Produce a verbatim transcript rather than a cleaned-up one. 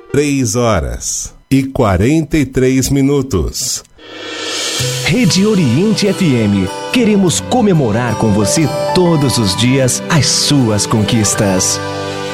Três horas e quarenta e três minutos. Rede Oriente F M. Queremos comemorar com você todos os dias as suas conquistas.